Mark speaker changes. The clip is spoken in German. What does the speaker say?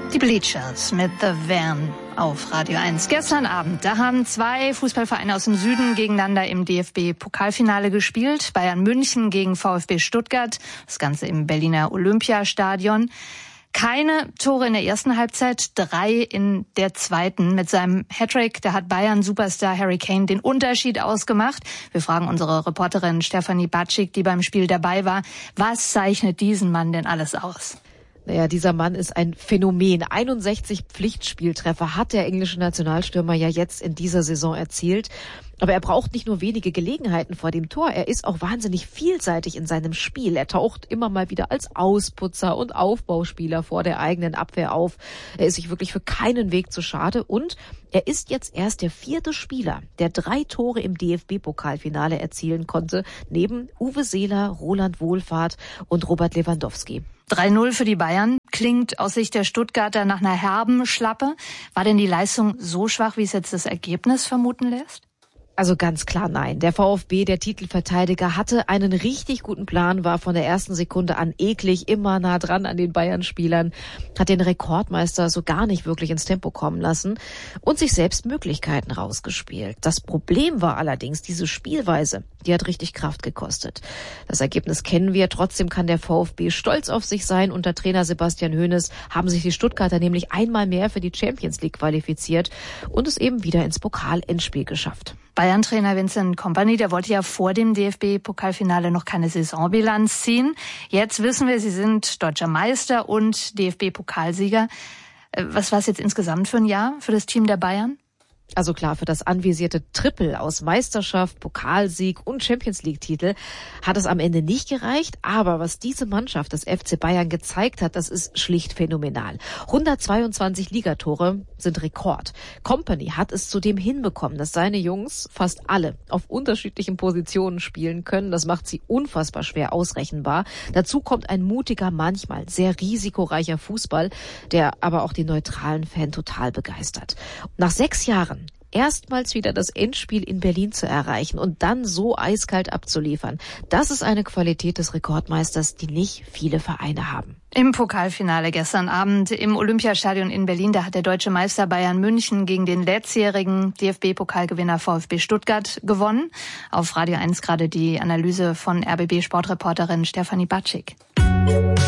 Speaker 1: Die Bleachers mit The Van auf Radio 1. Gestern Abend, da haben zwei Fußballvereine aus dem Süden gegeneinander im DFB-Pokalfinale gespielt. Bayern München gegen VfB Stuttgart, das Ganze im Berliner Olympiastadion. Keine Tore in der ersten Halbzeit, 3 in der zweiten. Mit seinem Hattrick, da hat Bayern-Superstar Harry Kane den Unterschied ausgemacht. Wir fragen unsere Reporterin Stefanie Batschik, die beim Spiel dabei war, was zeichnet diesen Mann denn alles aus?
Speaker 2: Naja, dieser Mann ist ein Phänomen. 61 Pflichtspieltreffer hat der englische Nationalstürmer ja jetzt in dieser Saison erzielt. Aber er braucht nicht nur wenige Gelegenheiten vor dem Tor, er ist auch wahnsinnig vielseitig in seinem Spiel. Er taucht immer mal wieder als Ausputzer und Aufbauspieler vor der eigenen Abwehr auf. Er ist sich wirklich für keinen Weg zu schade und er ist jetzt erst der 4. Spieler, der 3 Tore im DFB-Pokalfinale erzielen konnte, neben Uwe Seeler, Roland Wohlfahrt und Robert Lewandowski.
Speaker 1: 3-0 für die Bayern klingt aus Sicht der Stuttgarter nach einer herben Schlappe. War denn die Leistung so schwach, wie es jetzt das Ergebnis vermuten lässt?
Speaker 2: Also ganz klar nein. Der VfB, der Titelverteidiger, hatte einen richtig guten Plan, war von der ersten Sekunde an eklig, immer nah dran an den Bayern-Spielern, hat den Rekordmeister so gar nicht wirklich ins Tempo kommen lassen und sich selbst Möglichkeiten rausgespielt. Das Problem war allerdings diese Spielweise, die hat richtig Kraft gekostet. Das Ergebnis kennen wir, trotzdem kann der VfB stolz auf sich sein. Unter Trainer Sebastian Hoeneß haben sich die Stuttgarter nämlich einmal mehr für die Champions League qualifiziert und es eben wieder ins Pokal-Endspiel geschafft.
Speaker 1: Bayern-Trainer Vincent Kompany, der wollte ja vor dem DFB-Pokalfinale noch keine Saisonbilanz ziehen. Jetzt wissen wir, Sie sind deutscher Meister und DFB-Pokalsieger. Was war es jetzt insgesamt für ein Jahr für das Team der Bayern?
Speaker 2: Also klar, für das anvisierte Triple aus Meisterschaft, Pokalsieg und Champions-League-Titel hat es am Ende nicht gereicht. Aber was diese Mannschaft des FC Bayern gezeigt hat, das ist schlicht phänomenal. 122 Ligatore sind Rekord. Kompany hat es zudem hinbekommen, dass seine Jungs fast alle auf unterschiedlichen Positionen spielen können. Das macht sie unfassbar schwer ausrechenbar. Dazu kommt ein mutiger, manchmal sehr risikoreicher Fußball, der aber auch den neutralen Fan total begeistert. Nach 6 Jahren erstmals wieder das Endspiel in Berlin zu erreichen und dann so eiskalt abzuliefern. Das ist eine Qualität des Rekordmeisters, die nicht viele Vereine haben.
Speaker 1: Im Pokalfinale gestern Abend im Olympiastadion in Berlin, da hat der deutsche Meister Bayern München gegen den letztjährigen DFB-Pokalgewinner VfB Stuttgart gewonnen. Auf Radio 1 gerade die Analyse von RBB-Sportreporterin Stefanie Batschik.